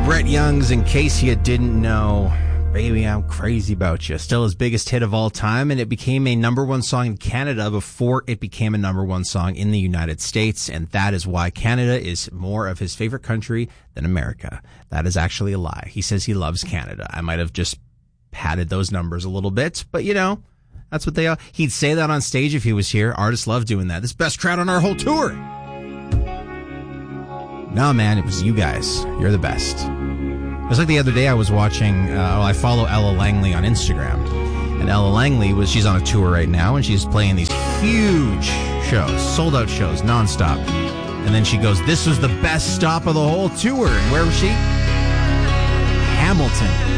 Brett Young's In Case You Didn't Know, Baby, I'm Crazy About You. Still his biggest hit of all time, and it became a number one song in Canada before it became a number one song in the United States, and that is why Canada is more of his favorite country than America. That is actually a lie. He says he loves Canada. I might have just padded those numbers a little bit, but you know, that's what they are. He'd say that on stage if he was here. Artists love doing that. This best crowd on our whole tour. No, man, it was you guys. You're the best. It was like the other day I was watching, I follow Ella Langley on Instagram. And Ella Langley, she's on a tour right now, and she's playing these huge shows, sold-out shows, nonstop. And then she goes, this was the best stop of the whole tour. And where was she? Hamilton.